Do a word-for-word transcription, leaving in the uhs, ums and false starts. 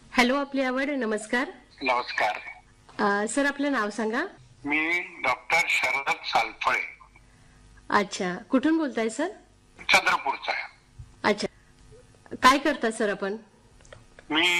Hello, आपली आवड. नमस्कार. नमस्कार. अ, सर, आपलं नाव सांगा. मी डॉक्टर शरद सालफळे. अच्छा, कुठून बोलताय सर? चंद्रपूरचा आहे. अच्छा, काय करता सर आपण? मी